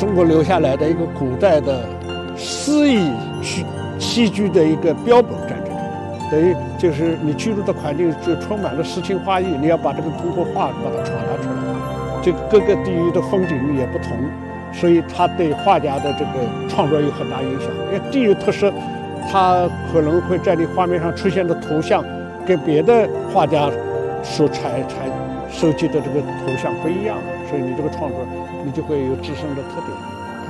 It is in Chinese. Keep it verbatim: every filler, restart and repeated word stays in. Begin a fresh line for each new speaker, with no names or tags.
中国留下来的一个古代的诗意戏戏剧的一个标本在这里，等于就是你居住的环境就充满了诗情画意，你要把这个通过画把它传达出来。这个各个地域的风景也不同，所以它对画家的这个创作有很大影响。因为地域特色，它可能会在你画面上出现的图像跟别的画家所采采收集的这个图像不一样，所以你这个创作你就会有自身的特点。